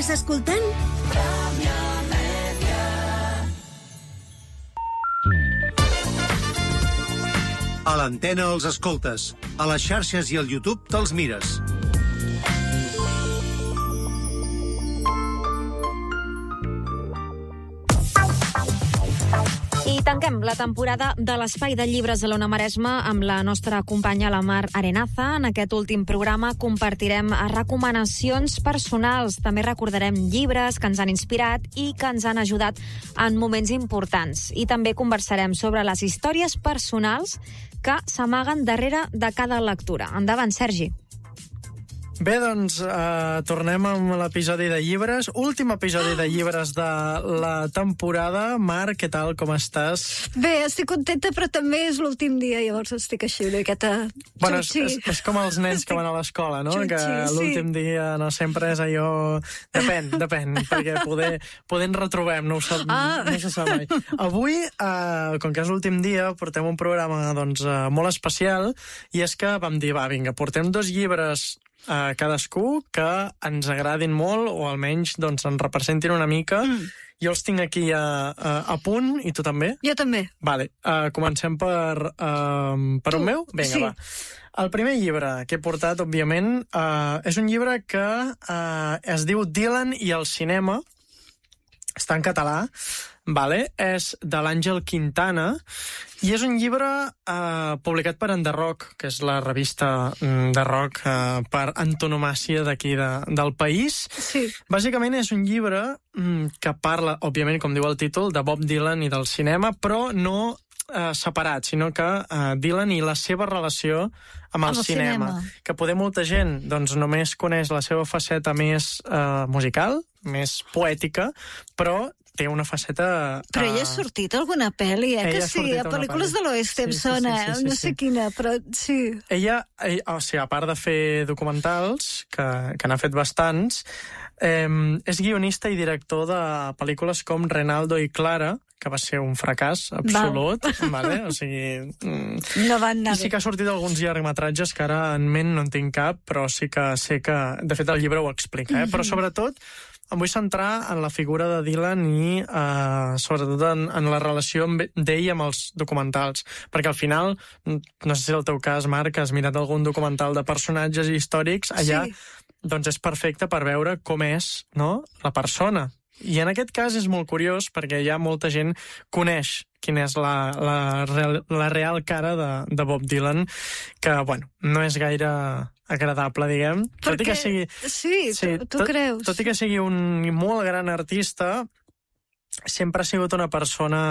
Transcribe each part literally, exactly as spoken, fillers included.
Estàs escoltant? A l'antena els escoltes, a les xarxes i al YouTube te'ls mires. I tanquem la temporada de l'Espai de Llibres de l'Ona Maresme amb la nostra companya la Mar Arenaza. En aquest últim programa compartirem recomanacions personals. També recordarem llibres que ens han inspirat i que ens han ajudat en moments importants. I també conversarem sobre les històries personals que s'amaguen darrere de cada lectura. Endavant, Sergi. Bé, doncs, eh, tornem amb l'episodi de llibres. Últim episodi de llibres de la temporada. Marc, què tal, com estàs? Bé, estic contenta, però també és l'últim dia, llavors estic així una miqueta bueno, és, xutxi. és, és com els nens que van a l'escola, no? Xutxi, que l'últim sí. dia no sempre és allò... Depèn, depèn, perquè poder, poder ens retrobem, no, ho sap, Ah. no se sap mai. Avui, eh, com que és l'últim dia, portem un programa doncs, eh, molt especial, i és que vam dir, va, vinga, portem dos llibres a cadascú que ens agradin molt o almenys doncs, ens representin una mica. Mm. Jo els tinc aquí a, a, a punt, i tu també? Jo també. Vale, uh, comencem per, uh, per un meu? Vinga, Sí. va. El primer llibre que he portat, òbviament, uh, és un llibre que uh, es diu Dylan i el cinema. Està en català, vale? És de l'Àngel Quintana, i és un llibre eh, publicat per Enderroc, que és la revista mm, de rock eh, per antonomàcia d'aquí de, del país. Sí. Bàsicament és un llibre mm, que parla, òbviament, com diu el títol, de Bob Dylan i del cinema, però no eh, separat, sinó que eh, Dylan i la seva relació amb el, Amb el cinema. cinema. Que poder molta gent doncs, només coneix la seva faceta més eh, musical, més poètica, però té una faceta... Però ella ha eh, sortit a alguna pel·li, eh? Ella Que ha sí, sortit a a una pel·lícules pel·li. de l'oest Sí, em sí, sona, sí, sí, sí, no sí. sé quina, però sí. Ella, ella, o sigui, a part de fer documentals, que, que n'ha fet bastants, eh, és guionista i director de pel·lícules com Renaldo i Clara, que va ser un fracàs absolut, vale? O sigui... Mm, No van anar I sí bé. que ha sortit alguns llargmetratges que ara en ment no en tinc cap, però sí que sé que... De fet, el llibre ho explica, eh? Però sobretot em vull centrar en la figura de Dylan i eh, sobretot en, en la relació amb d'ell amb els documentals, perquè al final, no sé si és el teu cas, Marc, has mirat algun documental de personatges històrics, allà Sí. doncs és perfecte per veure com és, no?, la persona. I en aquest cas és molt curiós perquè ja molta gent coneix quina és la, la, real, la real cara de, de Bob Dylan, que, bueno, no és gaire agradable, diguem. Tot i que sigui... Sí, tu, tu tot, creus. Tot i que sigui un molt gran artista, sempre ha sigut una persona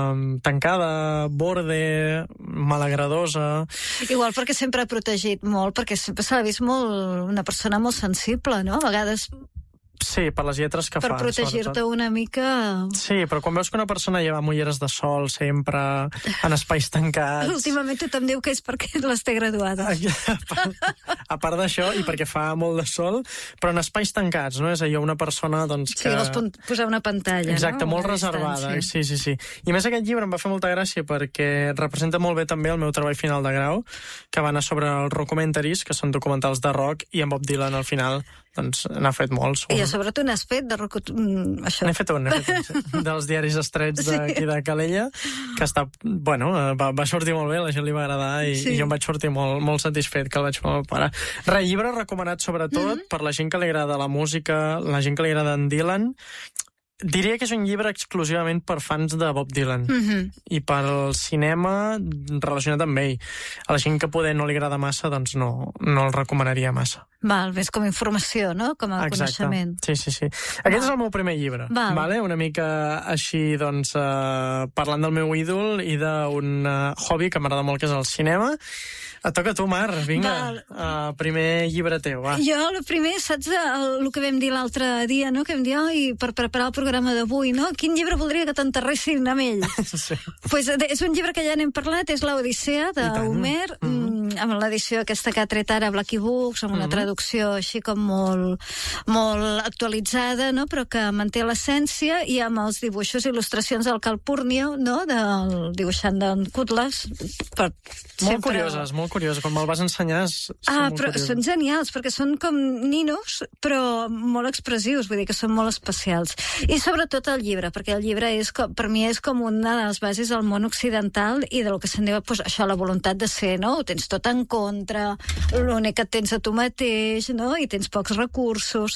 tancada, borde, malagradosa... Igual perquè sempre ha protegit molt, perquè sempre s'ha vist molt una persona molt sensible, no? A vegades Sí, per les lletres que per fa. protegir-te sobretot. una mica... Sí, però quan veus que una persona lleva amb ulleres de sol sempre en espais tancats... Últimament tothom diu que és perquè les té graduades. A part, a part d'això, i perquè fa molt de sol, però en espais tancats, no? És allò una persona doncs, que... Sí, vols pon- posar una pantalla, Exacte, no? molt Una reservada. distància. Sí, sí, sí. I a més aquest llibre em va fer molta gràcia perquè representa molt bé també el meu treball final de grau, que va anar sobre els rockumentaries, que són documentals de rock, i en Bob Dylan al final doncs n'ha fet molts. I a sobre tu n'has fet de rock... mm, això. N'he fet un, n'he fet un, sí. Dels diaris estrets d'aquí de Calella, que està, bueno, va, va sortir molt bé, a la gent li va agradar i, Sí. i jo em vaig sortir molt, molt satisfet que el vaig fer amb el pare. Re, llibre recomanat sobretot mm-hmm. per la gent que li agrada la música, la gent que li agrada en Dylan. Diria que és un llibre exclusivament per fans de Bob Dylan Mhm. i pel cinema relacionat amb ell. A la gent que poder no li agrada massa, doncs no, no el recomanaria massa. Val, més com a informació, no? Com a Exacte. coneixement. Sí, sí, sí. Aquest és el meu primer llibre, Val. vale? Una mica així, doncs, eh, parlant del meu ídol i d'un eh, hobby que m'agrada molt, que és el cinema. Et toca a tu, Mar, vinga. Uh, primer llibre teu, va. Jo, el primer, saps el, el que vam dir l'altre dia, no? Que vam dir, oi, per preparar el programa d'avui, no? Quin llibre voldria que t'enterressin amb ell? Sí. Pues, és un llibre que ja n'hem parlat, és l'Odissea d'Homer, mm-hmm. amb l'edició aquesta que ha tret ara Blacky Books, amb una mm-hmm. traducció així com molt, molt actualitzada, no? Però que manté l'essència, i amb els dibuixos i il·lustracions del Calpurnio, no? Del dibuixant d'en Cutlass. Per Molt sempre... curioses, molt curiós. Quan me'l vas ensenyar... És, ah, molt però curiós. són genials, perquè són com ninos, però molt expressius, vull dir que són molt especials. I sobretot el llibre, perquè el llibre és com, per mi és com una de les bases del món occidental i del que se'n diu, pues, això, la voluntat de ser, no? Ho tens tot en contra, l'únic que et tens a tu mateix, no? I tens pocs recursos.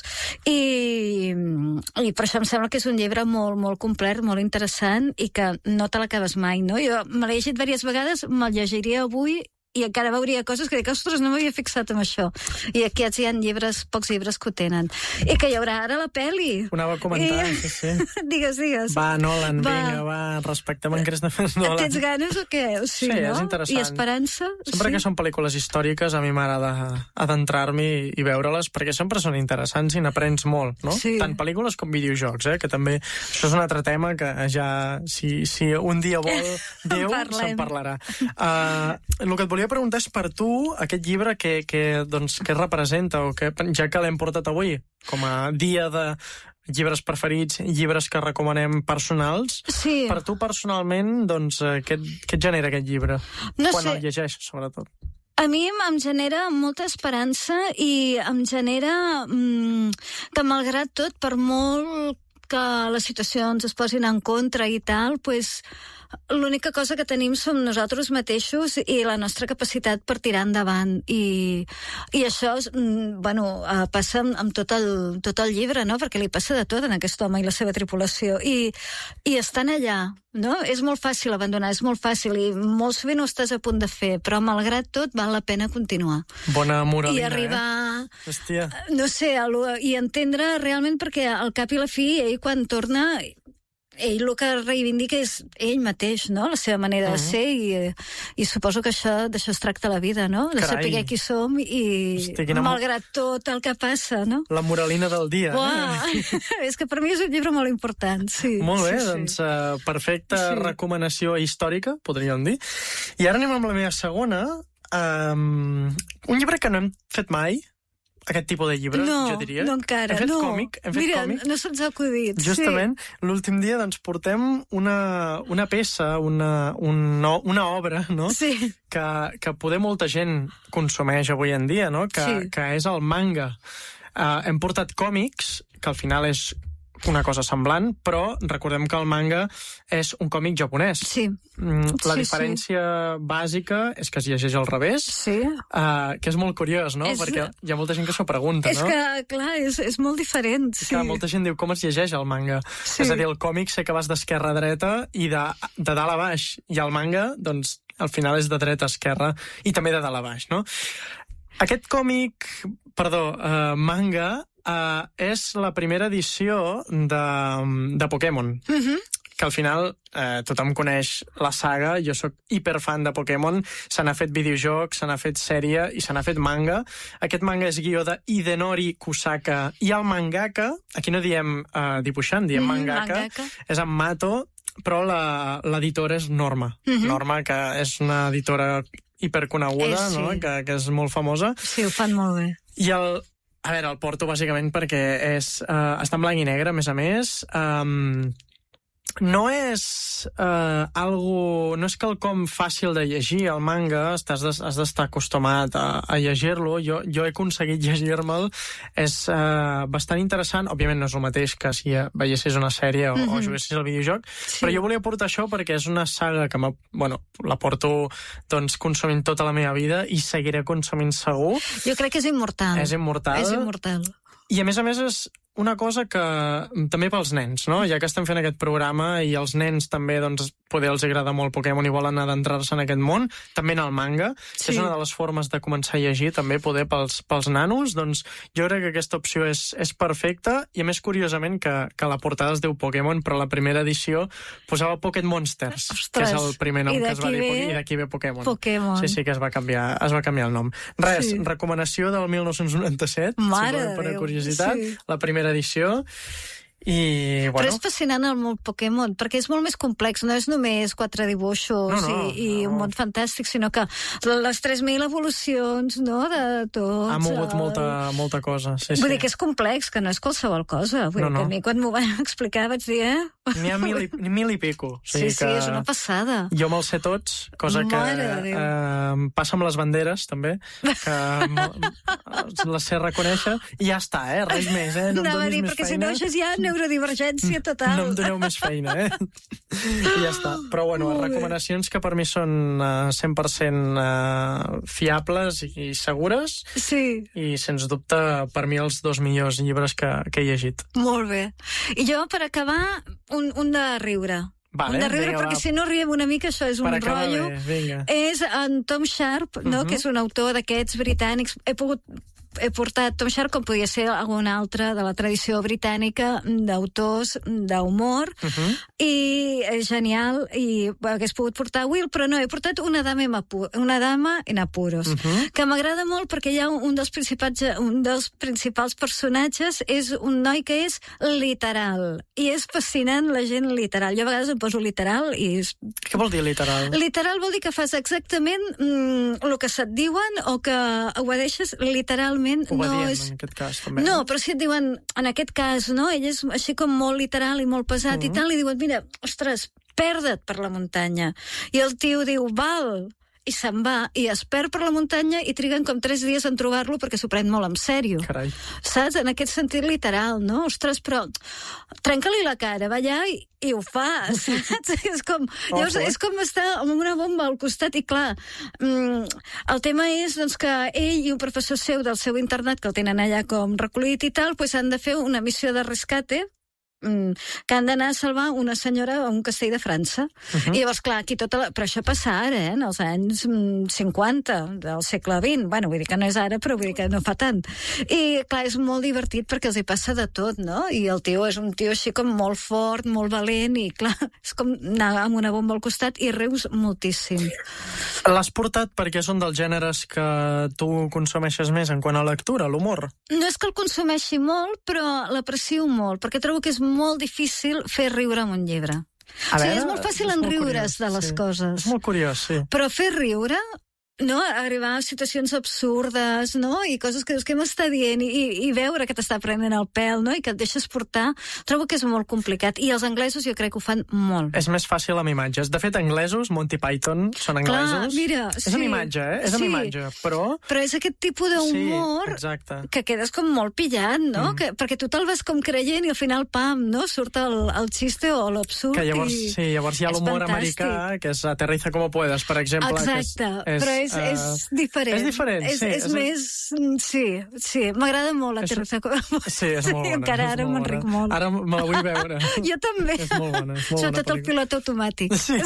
I, i per això em sembla que és un llibre molt, molt complet, molt interessant i que no te l'acabes mai, no? Jo me l'he llegit diverses vegades, me'l llegiria avui i encara veuria coses que dic, ostres, no m'havia fixat en això. I aquí hi ha llibres, pocs llibres que ho tenen. I que hi haurà ara la pel·li. Ho anava a comentar, I... sí, sí. digues, digues. Va, Nolan, va. vinga, va, respectem en Christopher Nolan. Tens ganes o què? O sí, sí, no? és interessant. I esperança? Sempre sí. que són pel·lícules històriques a mi m'agrada adentrar-m'hi i veure-les, perquè sempre són interessants i n'aprens molt, no? Sí. Tant pel·lícules com videojocs, eh? Que també això és un altre tema que ja, si, si un dia vol Déu, se'n parlarà. Uh, el que et volia preguntar és per tu aquest llibre que, que, doncs, que representa, o que, ja que l'hem portat avui com a dia de llibres preferits, llibres que recomanem personals, sí. per tu personalment, doncs, què, què et genera aquest llibre? No Quan sé. el llegeixes, sobretot? A mi em genera molta esperança i em genera mm, que, malgrat tot, per molt que les situacions es posin en contra i tal, pues, l'única cosa que tenim som nosaltres mateixos i la nostra capacitat per tirar endavant. I, i això mm, bueno, passa amb, amb tot, el, tot el llibre, no? Perquè li passa de tot en aquest home i la seva tripulació. I, i estan allà, no? És molt fàcil abandonar, és molt fàcil i molt sovint ho estàs a punt de fer, però malgrat tot val la pena continuar. Bona moralina, I arribar, eh? Hòstia. No sé, i entendre realment, perquè al cap i la fi ell quan torna... ell el que reivindica és ell mateix, no? La seva manera uh-huh. de ser i, i suposo que això d'això es tracta la vida, no? De Carai. saber qui som i Hosti, quina... malgrat tot el que passa, no? La moralina del dia. Uah, eh? És que per mi és un llibre molt important, sí. Molt bé, sí, doncs sí. Uh, perfecta sí. recomanació històrica, podríem dir. I ara anem amb la meva segona. Um, un llibre que no hem fet mai, aquest tipus de llibre, no, jo diria. No, encara, hem fet no. còmic, hem fet Mira, còmic. no se'ns ha acudit. Justament, sí. l'últim dia doncs, portem una, una peça, una, un, una obra, no? Sí. Que, que poder molta gent consumeix avui en dia, no? Que, sí. que és el manga. Uh, hem portat còmics, que al final és una cosa semblant, però recordem que el manga és un còmic japonès. Sí. La sí, diferència sí. bàsica és que es llegeix al revés, sí. uh, que és molt curiós, no? És... Perquè hi ha molta gent que s'ho pregunta, és no? És que, clar, és, és molt diferent. Sí. Clar, molta gent diu com es llegeix el manga. Sí. És a dir, el còmic sé que vas d'esquerra a dreta i de, de dalt a baix, i el manga, doncs, al final és de dreta a esquerra i també de dalt a baix, no? Aquest còmic, perdó, uh, manga, Uh, és la primera edició de, de Pokémon. Uh-huh. Que al final eh, tothom coneix la saga, jo sóc hiperfan de Pokémon, se n'ha fet videojoc, se n'ha fet sèrie i se n'ha fet manga. Aquest manga és guió de Hidenori Kusaka i el mangaka, aquí no diem eh, dibuixant, diem mm-hmm, mangaka, mangaka, és en Mato, però l'editora és Norma. Mm-hmm. Norma, que és una editora hiperconeguda, eh, sí. no? que, que és molt famosa. Sí, ho fan molt bé. I el... A veure, el porto bàsicament perquè és, uh, està en blanc i negre, a més a més. Um, no és uh, algo... No és quelcom fàcil de llegir, el manga. Estàs de, has d'estar acostumat a, a llegir-lo. Jo, jo he aconseguit llegir-me'l. És uh, bastant interessant. Òbviament no és el mateix que si veiessis una sèrie o, mm-hmm. o juguessis al videojoc. Sí. Però jo volia portar això perquè és una saga que bueno, la porto doncs, consumint tota la meva vida i seguiré consumint segur. Jo crec que és immortal. És immortal. És immortal. I a més a més és una cosa que també pels nens, no? Ja que estem fent aquest programa i els nens també, doncs, poder els agrada molt Pokémon i volen adentrar-se en aquest món, també en el manga, sí. que és una de les formes de començar a llegir també poder pels, pels nanos, doncs jo crec que aquesta opció és, és perfecta i a més curiosament que, que la portada es diu Pokémon, però la primera edició posava Pocket Monsters, Ostres, que és el primer nom que es va dir, ve... i d'aquí ve Pokémon. Pokémon. Sí, sí, que es va canviar, es va canviar el nom. Res, sí. recomanació del mil nou-cents noranta-set, Mare si per Déu, curiositat, sí. la primera edició. I, bueno... Però és fascinant el món Pokémon, perquè és molt més complex, no és només quatre dibuixos no, no, i, i no. un món fantàstic, sinó que les tres mil evolucions, no?, de tots... Ha mogut el... molta, molta cosa, sí, Vull sí. dir que és complex, que no és qualsevol cosa. Vull no, dir no. que a mi quan m'ho van explicar vaig dir, eh? N'hi ha mil i, mil i pico. O sigui Sí, sí, que és una passada. Jo me'ls sé tots, cosa que eh, passa amb les banderes, també, que les sé reconèixer, i ja està, eh? Res més, eh? No em Anava a donis dir, més perquè feina. si no això és ja neurodivergència total. No em doneu més feina, eh? I ja està. Però, bueno, recomanacions que per mi són uh, cent per cent uh, fiables i segures, sí. I, sens dubte, per mi els dos millors llibres que, que he llegit. Molt bé. I jo, per acabar, un, un de riure. Vale, un de riure, vinga, perquè va. si no riem una mica, això és Per un acabar rotllo. bé, vinga. És en Tom Sharp, no? Uh-huh. Que és un autor d'aquests britànics. He pogut he portat Tom Sharp, com podia ser algun altre de la tradició britànica d'autors d'humor, uh-huh. i és genial, i hagués pogut portar Will, però no, he portat una dama en, apu una dama en apuros, uh-huh. que m'agrada molt perquè hi ha un dels, principals, un dels principals personatges, és un noi que és literal, i és fascinant la gent literal. Jo a vegades em poso literal i... És... Què vol dir literal? Literal vol dir que fas exactament mm, el que se't diuen o que obedeixes literalment. Obedient, no és... en aquest cas, també. No, però si et diuen, en aquest cas, no? Ell és així com molt literal i molt pesat uh-huh. i tal, li diuen, mira, ostres, perda't per la muntanya. I el tio diu, val, i se'n va, i es perd per la muntanya i triguen com tres dies en trobar-lo perquè s'ho pren molt en sèrio. Carai. Saps? En aquest sentit literal, no? Ostres, però trenca-li la cara, va allà i, i ho fa, saps? és, com, llavors, és com estar amb una bomba al costat i clar, mm, el tema és doncs, que ell i un professor seu del seu internat, que el tenen allà com recollit i tal, pues han de fer una missió de rescate que han d'anar a salvar una senyora a un castell de França. Uh-huh. I llavors, clar, aquí tota la... Però això passa ara, eh? En els anys cinquanta del segle vint. Bueno, vull dir que no és ara, però vull dir que no fa tant. I, clar, és molt divertit perquè els hi passa de tot, no? I el tio és un tio així com molt fort, molt valent, i, clar, és com anar amb una bomba al costat i rius moltíssim. L'has portat perquè són dels gèneres que tu consumeixes més en quant a lectura, l'humor? No és que el consumeixi molt, però l'aprecio molt, perquè trobo que és molt difícil fer riure amb un llibre. A o sigui, veure, és molt fàcil és molt enriure's curiós, de les sí. coses. És molt curiós, sí. Però fer riure... no, arribar a situacions absurdes, no? I coses que dius, què m'està dient? I, i veure que t'està prenent el pèl, no? I que et deixes portar. Trobo que és molt complicat. I els anglesos jo crec que ho fan molt. És més fàcil amb imatges. De fet, anglesos, Monty Python, són anglesos. Clar, mira, és sí. amb imatge, eh? És sí. amb imatge, però... Però és aquest tipus d'humor sí, que quedes com molt pillat, no? Mm. Que, perquè tu te'l vas com creient i al final, pam, no? Surt el, el xiste o l'absurd. Que llavors, i... sí, llavors hi ha l'humor americà, que és Aterriza como puedes, per exemple. Exacte, que és, és, però és, uh... és diferent. És diferent, és, sí. És, és més... Sí, sí, m'agrada molt Aterriza como puedes. Sí, és molt bona. Encara ara m'enric molt. Ara me la vull veure. Jo també. És molt bona, és molt Sobretot bona el pilot automàtic. Sí,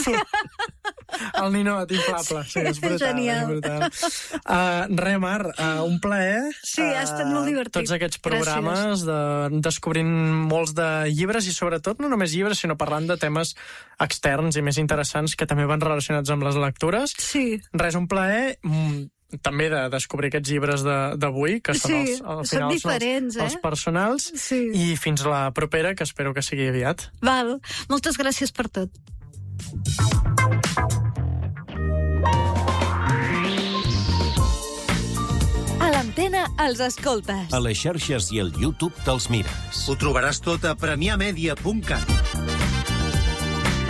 el ninot inflable. Sí, és brutal. Genial. És brutal. Uh, re, Mar, uh, un plaer. Sí, ha estat molt divertit. Tots aquests programes de, descobrint molts de llibres i sobretot no només llibres, sinó parlant de temes externs i més interessants que també van relacionats amb les lectures. Sí. Res, un plaer... Mm, també de descobrir aquests llibres d'avui, que són sí, els, al són final diferents, són els, eh? els personals, sí. I fins la propera, que espero que sigui aviat. Val, moltes gràcies per tot. A l'antena els escoltes. A les xarxes i al YouTube te'ls mires. Ho trobaràs tot a premià media punt cat.